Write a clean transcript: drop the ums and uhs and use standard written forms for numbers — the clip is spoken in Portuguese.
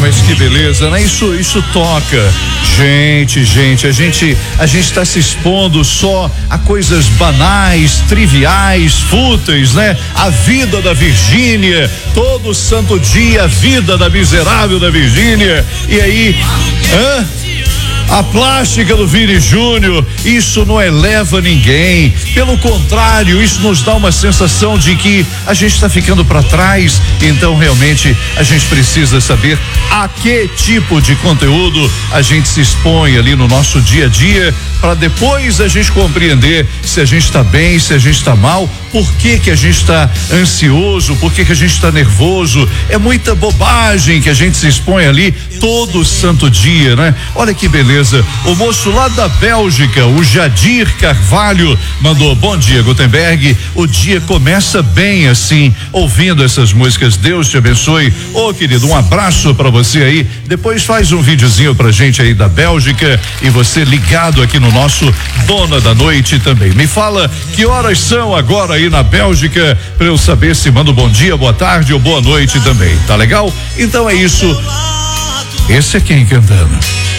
Mas que beleza, né? Isso toca. Gente, a gente está se expondo só a coisas banais, triviais, fúteis, né? A vida da Virgínia, todo santo dia, a vida da miserável da Virgínia. E aí, a plástica do Vini Júnior, isso não eleva ninguém. Pelo contrário, isso nos dá uma sensação de que a gente está ficando para trás. Então, realmente, a gente precisa saber a que tipo de conteúdo a gente se expõe ali no nosso dia a dia, para depois a gente compreender se a gente está bem, se a gente está mal, por que a gente está ansioso, por que a gente está nervoso. É muita bobagem que a gente se expõe ali todo santo dia, né? Olha que beleza. O moço lá da Bélgica, o Jadir Carvalho, mandou: bom dia, Gutenberg. O dia começa bem assim, ouvindo essas músicas. Deus te abençoe. Ô, querido, um abraço para você aí. Depois faz um videozinho pra gente aí da Bélgica, e você ligado aqui no nosso Dona da Noite também. Me fala que horas são agora aí na Bélgica, para eu saber se mando bom dia, boa tarde ou boa noite também. Tá legal? Então é isso. Esse é quem cantando?